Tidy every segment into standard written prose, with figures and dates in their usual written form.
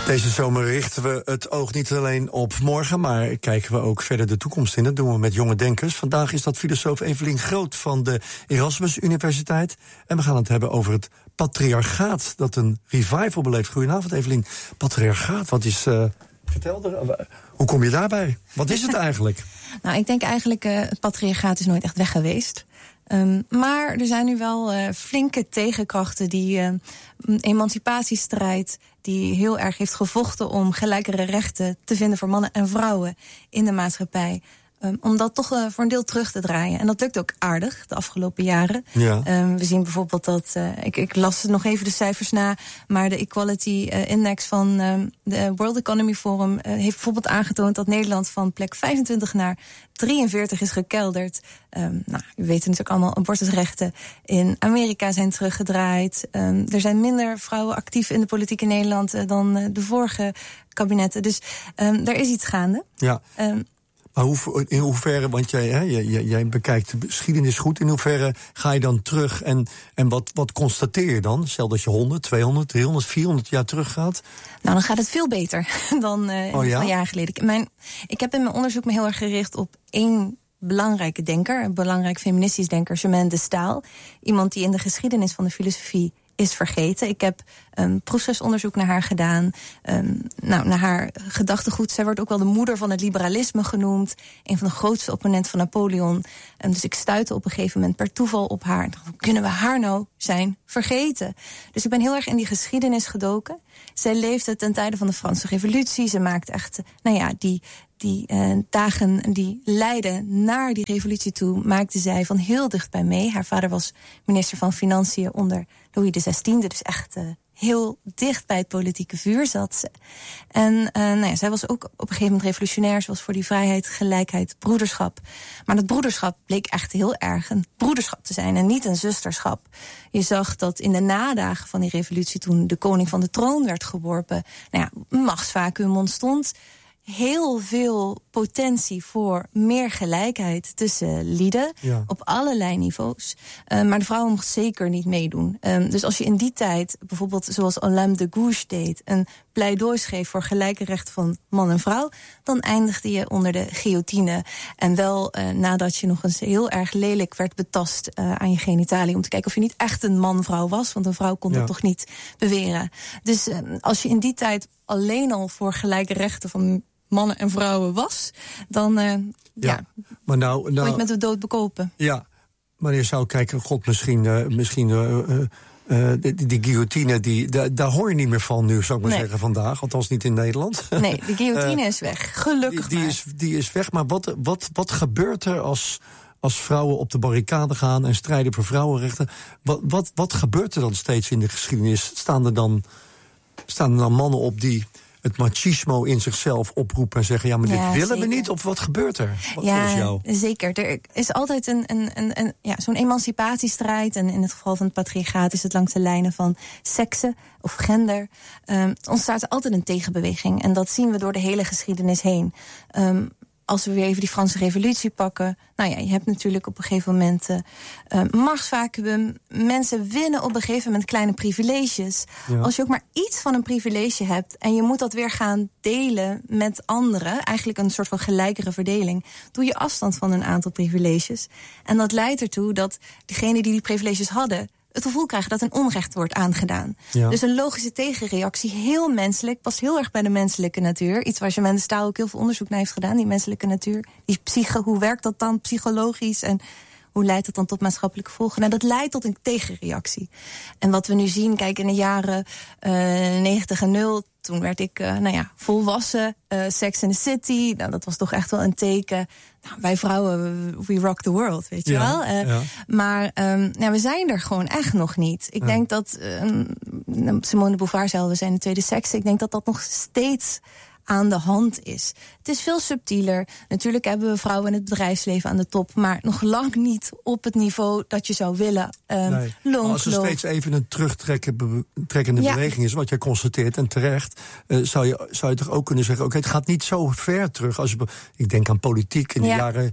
Deze zomer richten we het oog niet alleen op morgen, maar kijken we ook verder de toekomst in. Dat doen we met jonge denkers. Vandaag is dat filosoof Evelien Groot van de Erasmus Universiteit. En we gaan het hebben over het patriarchaat dat een revival beleeft. Goedenavond Evelien. Patriarchaat, wat is... vertel er, hoe kom je daarbij? Wat is het eigenlijk? Nou, ik denk eigenlijk, het patriarchaat is nooit echt weg geweest. Maar er zijn nu wel flinke tegenkrachten die emancipatiestrijd, die heel erg heeft gevochten om gelijkere rechten te vinden voor mannen en vrouwen in de maatschappij. Om dat toch voor een deel terug te draaien. En dat lukt ook aardig de afgelopen jaren. Ja. We zien bijvoorbeeld dat, ik las nog even de cijfers na, maar de Equality Index van de World Economy Forum heeft bijvoorbeeld aangetoond dat Nederland van plek 25 naar 43 is gekelderd. We weten natuurlijk allemaal, abortusrechten in Amerika zijn teruggedraaid. Er zijn minder vrouwen actief in de politiek in Nederland dan de vorige kabinetten. Dus er is iets gaande. Ja. Maar in hoeverre, want jij bekijkt de geschiedenis goed, in hoeverre ga je dan terug en wat constateer je dan? Stel dat je 100, 200, 300, 400 jaar teruggaat. Nou, dan gaat het veel beter dan een jaar geleden. Ik heb in mijn onderzoek me heel erg gericht op één belangrijke denker, een belangrijk feministisch denker, Germaine de Staël. Iemand die in de geschiedenis van de filosofie is vergeten. Ik heb proefschriftonderzoek naar haar gedaan. Naar haar gedachtegoed. Zij wordt ook wel de moeder van het liberalisme genoemd. Een van de grootste opponenten van Napoleon. Dus ik stuitte op een gegeven moment per toeval op haar. En dacht, hoe kunnen we haar nou zijn vergeten? Dus ik ben heel erg in die geschiedenis gedoken. Zij leefde ten tijde van de Franse Revolutie. Ze maakte echt, die dagen die leidden naar die revolutie toe, maakte zij van heel dichtbij mee. Haar vader was minister van Financiën onder Louis XVI, dus echt heel dicht bij het politieke vuur zat ze. En zij was ook op een gegeven moment revolutionair. Ze was voor die vrijheid, gelijkheid, broederschap. Maar dat broederschap bleek echt heel erg een broederschap te zijn en niet een zusterschap. Je zag dat in de nadagen van die revolutie, toen de koning van de troon werd geworpen, een machtsvacuüm ontstond. Heel veel potentie voor meer gelijkheid tussen lieden, op allerlei niveaus. Maar de vrouwen mochten zeker niet meedoen. Dus als je in die tijd, bijvoorbeeld zoals Olympe de Gouges deed, een pleidooi schreef voor gelijke rechten van man en vrouw, dan eindigde je onder de guillotine. En wel nadat je nog eens heel erg lelijk werd betast aan je genitalie, om te kijken of je niet echt een man-vrouw was, want een vrouw kon dat toch niet beweren. Dus als je in die tijd alleen al voor gelijke rechten van mannen en vrouwen was, dan maar nou, kon je het met de dood bekopen. Ja, maar je zou kijken, god, misschien die guillotine, daar hoor je niet meer van nu, zou ik maar zeggen, vandaag. Althans niet in Nederland. Nee, de guillotine is weg, gelukkig die is weg, maar wat gebeurt er als vrouwen op de barricade gaan en strijden voor vrouwenrechten? Wat gebeurt er dan steeds in de geschiedenis? Staan er dan mannen op die het machismo in zichzelf oproepen en zeggen, ja, maar dit willen we niet? Of wat gebeurt er volgens jou? Zeker. Er is altijd zo'n emancipatiestrijd. En in het geval van het patriarchaat is het langs de lijnen van seksen of gender. Ontstaat altijd een tegenbeweging. En dat zien we door de hele geschiedenis heen. Als we weer even die Franse revolutie pakken, je hebt natuurlijk op een gegeven moment machtsvacuüm. Mensen winnen op een gegeven moment kleine privileges. Ja. Als je ook maar iets van een privilege hebt en je moet dat weer gaan delen met anderen, eigenlijk een soort van gelijkere verdeling, doe je afstand van een aantal privileges. En dat leidt ertoe dat degenen die privileges hadden het gevoel krijgen dat een onrecht wordt aangedaan. Ja. Dus een logische tegenreactie, heel menselijk, past heel erg bij de menselijke natuur. Iets waar Germaine de Staël ook heel veel onderzoek naar heeft gedaan, die menselijke natuur. Die hoe werkt dat dan psychologisch en hoe leidt dat dan tot maatschappelijke gevolgen? Nou, dat leidt tot een tegenreactie. En wat we nu zien, kijk, in de jaren 90 en 0, toen werd ik volwassen, Sex and the City. Nou, dat was toch echt wel een teken. Nou, wij vrouwen, we rock the world, weet je wel. Maar we zijn er gewoon echt nog niet. Ik denk dat, Simone de Beauvoir zei al, we zijn de tweede seks. Ik denk dat dat nog steeds aan de hand is. Het is veel subtieler. Natuurlijk hebben we vrouwen in het bedrijfsleven aan de top, maar nog lang niet op het niveau dat je zou willen. Als er steeds even een terugtrekkende beweging is, wat jij constateert, en terecht, zou je toch ook kunnen zeggen, oké, het gaat niet zo ver terug. Ik denk aan politiek in de jaren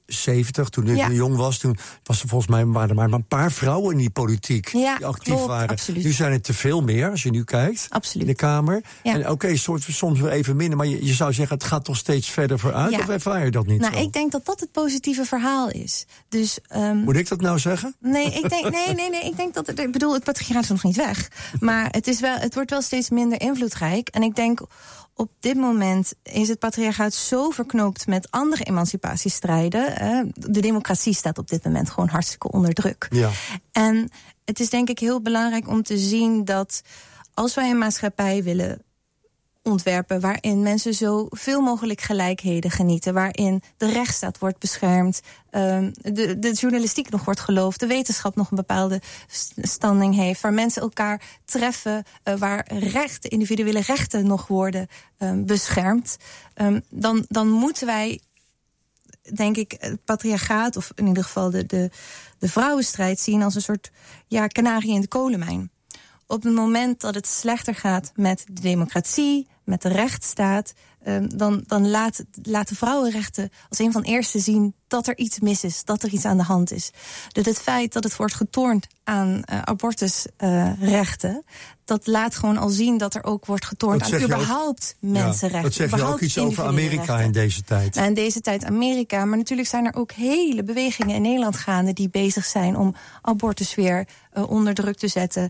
70, toen ik jong was, toen was er volgens mij waren er maar een paar vrouwen in die politiek die actief waren. Absoluut. Nu zijn het te veel meer, als je nu kijkt, in de Kamer. Ja. En oké, soms weer even minder, maar je zou zeggen, het gaat toch steeds verder vooruit, of ervaar je dat niet zo? Ik denk dat het positieve verhaal is. Dus, moet ik dat nou zeggen? Nee, ik denk dat ik bedoel, het patriarchaat is nog niet weg. Maar het wordt wel steeds minder invloedrijk. En ik denk, op dit moment is het patriarchaat zo verknoopt met andere emancipatiestrijden. De democratie staat op dit moment gewoon hartstikke onder druk. Ja. En het is denk ik heel belangrijk om te zien dat als wij een maatschappij willen ontwerpen waarin mensen zoveel mogelijk gelijkheden genieten, waarin de rechtsstaat wordt beschermd, de journalistiek nog wordt geloofd, de wetenschap nog een bepaalde standing heeft, waar mensen elkaar treffen, waar individuele rechten nog worden beschermd, dan moeten wij, denk ik, het patriarchaat, of in ieder geval de vrouwenstrijd zien als een soort kanarie in de kolenmijn. Op het moment dat het slechter gaat met de democratie, met de rechtsstaat, dan laten vrouwenrechten als een van de eerste zien dat er iets mis is, dat er iets aan de hand is. Dus het feit dat het wordt getornd aan abortusrechten, dat laat gewoon al zien dat er ook wordt getornd aan überhaupt mensenrechten. Dat zeg je ook iets over Amerika in deze tijd. In deze tijd Amerika, maar natuurlijk zijn er ook hele bewegingen in Nederland gaande die bezig zijn om abortus weer onder druk te zetten.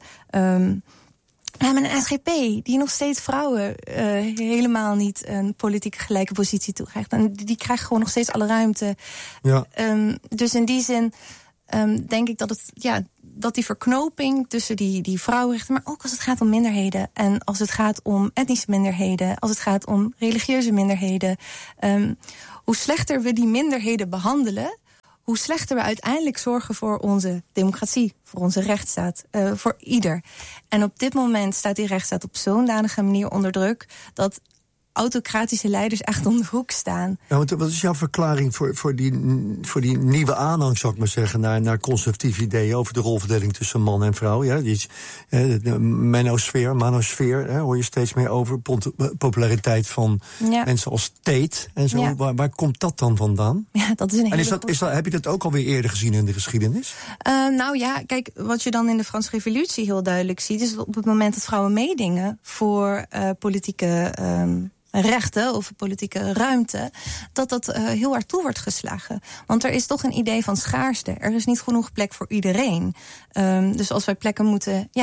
We hebben een SGP die nog steeds vrouwen helemaal niet een politieke gelijke positie toekrijgt. En die krijgt gewoon nog steeds alle ruimte. Ja. Dus in die zin denk ik dat die verknoping tussen die vrouwenrechten, maar ook als het gaat om minderheden en als het gaat om etnische minderheden, als het gaat om religieuze minderheden, hoe slechter we die minderheden behandelen, hoe slechter we uiteindelijk zorgen voor onze democratie, voor onze rechtsstaat, voor ieder. En op dit moment staat die rechtsstaat op zo'n danige manier onder druk dat autocratische leiders echt om de hoek staan. Ja, wat is jouw verklaring voor die nieuwe aanhang, zou ik maar zeggen, naar conservatieve ideeën over de rolverdeling tussen man en vrouw? Ja, de manosfeer, hoor je steeds meer over. Populariteit van mensen als Tate en zo. Ja. Waar komt dat dan vandaan? Ja, dat is een hele heb je dat ook alweer eerder gezien in de geschiedenis? Kijk, wat je dan in de Franse Revolutie heel duidelijk ziet, is dat op het moment dat vrouwen meedingen voor politieke rechten of politieke ruimte, dat heel hard toe wordt geslagen. Want er is toch een idee van schaarste. Er is niet genoeg plek voor iedereen. Dus als wij plekken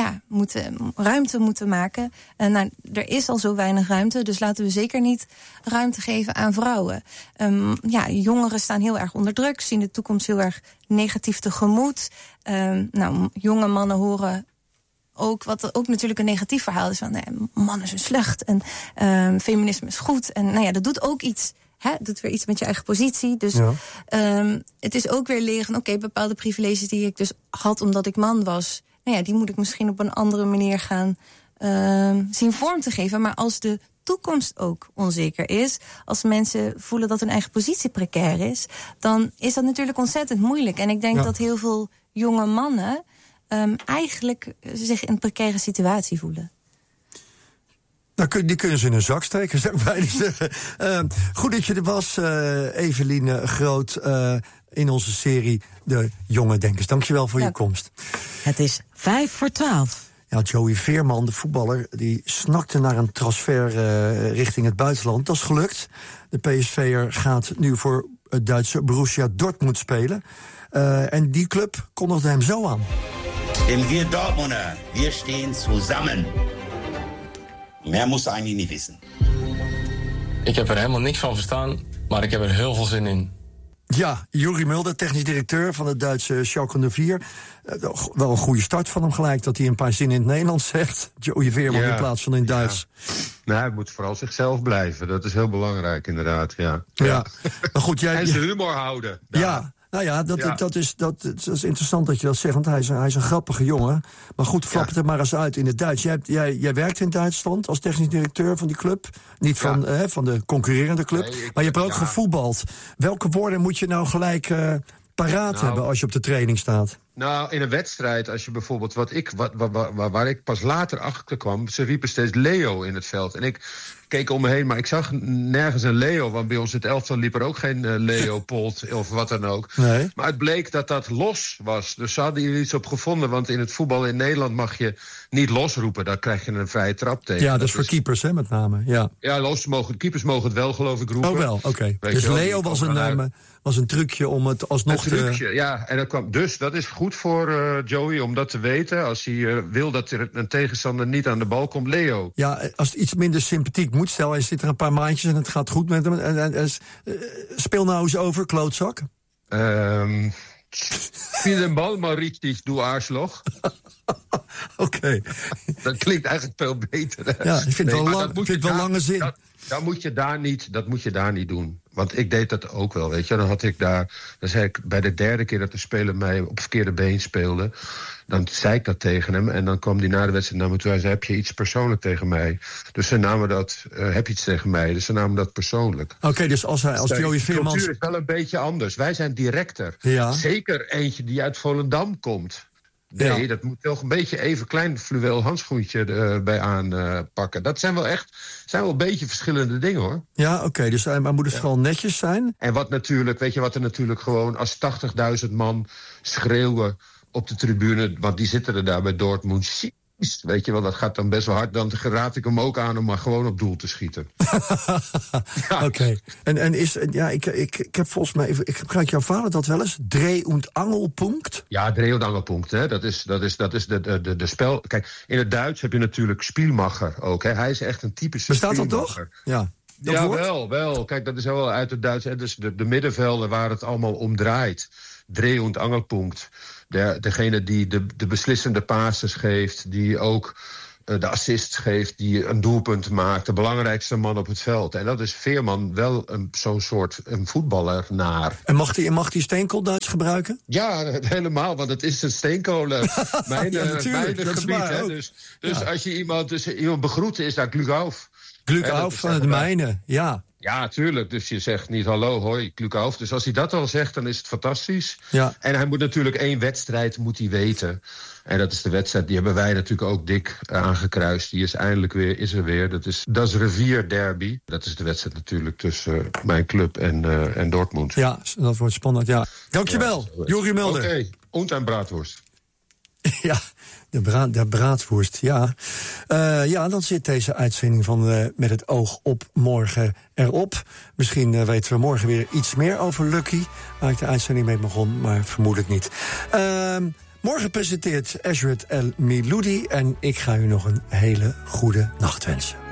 ruimte moeten maken, er is al zo weinig ruimte, dus laten we zeker niet ruimte geven aan vrouwen. Jongeren staan heel erg onder druk, zien de toekomst heel erg negatief tegemoet. Jonge mannen horen ook, wat ook natuurlijk een negatief verhaal is, van mannen zijn slecht en feminisme is goed. En dat doet ook iets. Doet weer iets met je eigen positie. Dus het is ook weer leren, bepaalde privileges die ik dus had omdat ik man was, die moet ik misschien op een andere manier gaan zien vorm te geven. Maar als de toekomst ook onzeker is, als mensen voelen dat hun eigen positie precair is, dan is dat natuurlijk ontzettend moeilijk. En ik denk dat heel veel jonge mannen eigenlijk zich in een precaire situatie voelen. Die kunnen ze in een zak steken, zou ik bijna zeggen. Goed dat je er was, Eveline Groot, in onze serie De Jonge Denkers. Dankjewel voor je komst. Het is 11:55. Ja, Joey Veerman, de voetballer, die snakte naar een transfer richting het buitenland. Dat is gelukt. De PSV'er gaat nu voor het Duitse Borussia Dortmund spelen. En die club kondigde hem zo aan. Denn wir Dortmunder, wir stehen zusammen. Meer moest eigenlijk niet weten. Ik heb er helemaal niks van verstaan, maar ik heb er heel veel zin in. Ja, Juri Mulder, technisch directeur van het Duitse Schalke 04. Wel een goede start van hem gelijk, dat hij een paar zinnen in het Nederlands zegt. Joey Veerman in plaats van in het Duits. Nou, hij moet vooral zichzelf blijven. Dat is heel belangrijk, inderdaad. Ja. Maar goed, en zijn humor houden. Ja. Dat is interessant dat je dat zegt, want hij is een grappige jongen. Maar goed, flap het er maar eens uit in het Duits. Jij werkt in Duitsland als technisch directeur van die club. Niet van de concurrerende club. Nee, maar je hebt ook gevoetbald. Welke woorden moet je nou gelijk paraat hebben als je op de training staat? Nou, in een wedstrijd, als je bijvoorbeeld waar ik pas later achter kwam, ze riepen steeds Leo in het veld. En ik keek om me heen, maar ik zag nergens een Leo, want bij ons in het elftal liep er ook geen Leopold of wat dan ook. Nee. Maar het bleek dat dat los was. Dus ze hadden hier iets op gevonden, want in het voetbal in Nederland mag je niet losroepen. Daar krijg je een vrije trap tegen. Ja, dat is voor keepers, hè, met name. Ja, keepers mogen het wel, geloof ik, roepen. Oh wel, oké. Dus Leo was een trucje om het alsnog te... Een trucje, ja. En dat is goed voor Joey om dat te weten. Als hij wil dat er een tegenstander niet aan de bal komt, Leo. Ja, als het iets minder sympathiek moet, stel hij zit er een paar maandjes en het gaat goed met hem. Speel nou eens over, klootzak. Spiel den bal maar richtig, du Arschloch. Oké. Dat klinkt eigenlijk veel beter. Hè? Ja, ik vind het wel lange zin. Dat moet je daar niet doen. Want ik deed dat ook wel, weet je. Dan zei ik bij de derde keer dat de speler mij op verkeerde been speelde, dan zei ik dat tegen hem. En dan kwam hij na de wedstrijd naar me toe en zei, heb je iets persoonlijk tegen mij? Dus ze namen dat, heb je iets tegen mij? Dus ze namen dat persoonlijk. Oké, dus als Joey Veermans... De cultuur is wel een beetje anders. Wij zijn directer. Ja. Zeker eentje die uit Volendam komt. Nee, ja. Dat moet toch een beetje even klein fluweel handschoentje bij aanpakken. Dat zijn wel een beetje verschillende dingen, hoor. Ja, oké, dus maar moet het vooral netjes zijn? En wat er natuurlijk gewoon als 80.000 man schreeuwen op de tribune, want die zitten er daar bij Dortmund. Weet je wel, dat gaat dan best wel hard. Dan raad ik hem ook aan om maar gewoon op doel te schieten. Ja. Oké. En ik heb volgens mij, ik gebruik jouw vader dat wel eens, Dreh- und Angelpunkt? Ja, Dreh- und Angelpunkt, hè. Dat is de spel. Kijk, in het Duits heb je natuurlijk Spielmacher ook, hè. Hij is echt een typische Bestaat Spielmacher. Dat toch? Ja. Ja, wel. Kijk, dat is wel uit het Duits. Hè. Dus de middenvelden waar het allemaal om draait. Dreh- und Angelpunkt. Degene die de beslissende passes geeft, die ook de assists geeft, die een doelpunt maakt, de belangrijkste man op het veld. En dat is Veerman wel zo'n soort een voetballer naar. En mag die steenkool-Duits gebruiken? Ja, helemaal, want het is een steenkolen. Mijn gebied. Hè. Dus als je iemand begroet, is daar Glück auf. Glück auf van de mijne, ja. Ja, tuurlijk. Dus je zegt niet hallo, hoi, Glück auf. Dus als hij dat al zegt, dan is het fantastisch. Ja. En hij moet natuurlijk 1 wedstrijd weten. En dat is de wedstrijd, die hebben wij natuurlijk ook dik aangekruist. Die is eindelijk weer. Dat is Revier Derby. Dat is de wedstrijd natuurlijk tussen mijn club en Dortmund. Ja, dat wordt spannend, ja. Dankjewel, Joeri Mulder. Oké, und een braadworst. Ja, de braadworst, ja. Dan zit deze uitzending van Met het oog op morgen erop. Misschien weten we morgen weer iets meer over Lucky, waar ik de uitzending mee begon, maar vermoedelijk niet. Morgen presenteert Ashrat El Miloudi en ik ga u nog een hele goede nacht wensen.